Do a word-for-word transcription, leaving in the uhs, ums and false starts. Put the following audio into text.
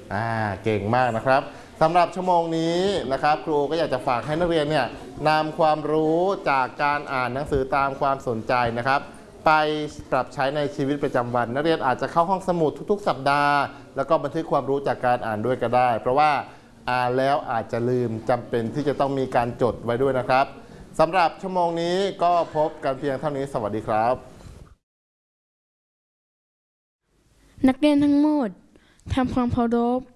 อ่าเก่งมากนะครับสำหรับชั่วโมงนี้นะครับครูก็อยากจะฝากให้นักเรียนเนี่ยนำความรู้จากการอ่านหนังสือตามความสนใจนะครับไปปรับใช้ในชีวิตประจำวันนักเรียนอาจจะเข้าห้องสมุดทุกๆสัปดาห์แล้วก็บันทึกความรู้จากการอ่านด้วยก็ได้เพราะว่าอ่านแล้วอาจจะลืมจำเป็นที่จะต้องมีการจดไว้ด้วยนะครับสำหรับชั่วโมงนี้ก็พบกันเพียงเท่านี้สวัสดีครับนักเรียนทั้งหมดทำความเคารพ